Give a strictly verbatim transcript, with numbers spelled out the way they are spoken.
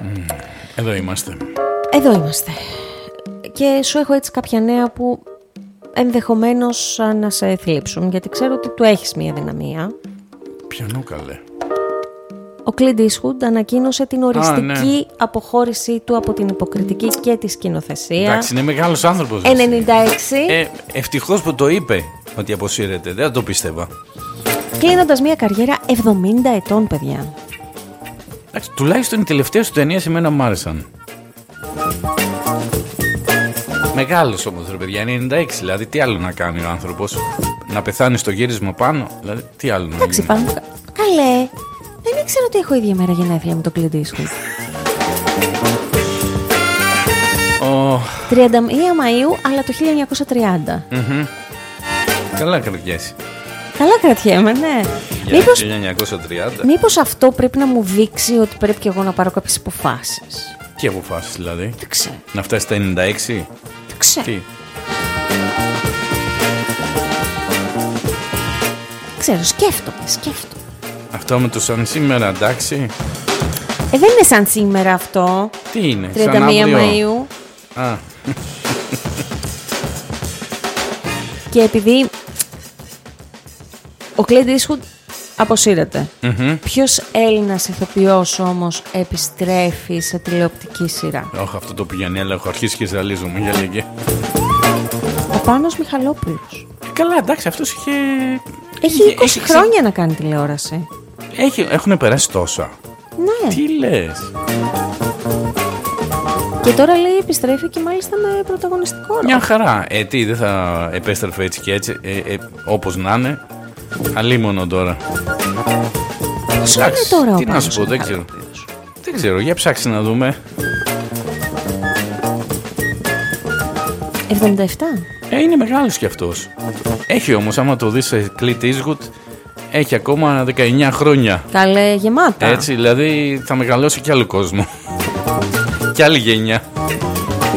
Mm, εδώ είμαστε. Εδώ είμαστε. Και σου έχω έτσι κάποια νέα που ενδεχομένως να σε θλίψουν, γιατί ξέρω ότι του έχεις μία δυναμία. Ποιανού καλέ? Ο Clint Eastwood ανακοίνωσε την οριστική Α, ναι. αποχώρησή του από την υποκριτική και τη σκηνοθεσία. Εντάξει, είναι μεγάλος άνθρωπος. ενενήντα έξι. Ε, ευτυχώς που το είπε ότι αποσύρεται. Δεν το πίστευα. Κλείνοντας μια καριέρα εβδομήντα ετών, παιδιά. Εντάξει, τουλάχιστον οι τελευταίες του ταινίες εμένα μου άρεσαν. Μεγάλος όμως ρε παιδιά, ενενήντα έξι, δηλαδή τι άλλο να κάνει ο άνθρωπος? Να πεθάνει στο γύρισμα πάνω, δηλαδή τι άλλο να Εντάξει, γίνει? πάνω. Καλέ, δεν ήξερα ότι έχω ίδια μέρα γενέθλια με τον Clint Eastwood. Oh. τριάντα μία Μαΐου, αλλά το χίλια εννιακόσια τριάντα. Mm-hmm. Καλά κρατιέσαι. Καλά κρατιέμαι, ναι. Για Μήπως, χίλια εννιακόσια τριάντα. μήπως αυτό πρέπει να μου δείξει ότι πρέπει και εγώ να πάρω κάποιες αποφάσεις? Τι αποφάσεις δηλαδή? Δεν ξέρω. Να φτάσει στα ενενήντα έξι? Δεν ξέρω. Τι? Ξέρω, σκέφτομαι, σκέφτομαι. Αυτό με το σαν σήμερα, εντάξει. Ε, δεν είναι σαν σήμερα αυτό. Τι είναι, τριάντα μία σαν αύριο? Μαΐου. Α. Και επειδή ο Clint Eastwood αποσύρεται, Mm-hmm. ποιος Έλληνας ηθοποιός όμως επιστρέφει σε τηλεοπτική σειρά? Όχι, αυτό το πηγαίνει, αλλά έχω αρχίσει και ζαλίζομαι για λίγη. Ο Πάνος Μιχαλόπουλος. Καλά, εντάξει, αυτός είχε... Έχει είκοσι έχει χρόνια να κάνει τηλεόραση. Έχει... Έχουν περάσει τόσα. Ναι. Τι λες? Και τώρα λέει επιστρέφει και μάλιστα με πρωταγωνιστικό ρόλο. Μια χαρά. Ε, τι, δεν θα επέστρεφε έτσι και έτσι, ε, ε, όπως να είναι. Αλίμονο τώρα. Πόσο είναι τώρα ο τι να Πάνος σου πω, δεν ξέρω. Μιχαλόπουλος? Δεν ξέρω, για ψάξει να δούμε. εβδομήντα επτά. Ε, είναι μεγάλος κι αυτός. Έχει όμως, άμα το δεις σε Clint Eastwood, έχει ακόμα δεκαεννιά χρόνια. Καλέ, γεμάτα. Έτσι, δηλαδή θα μεγαλώσει κι άλλο κόσμο. Κι άλλη γενιά.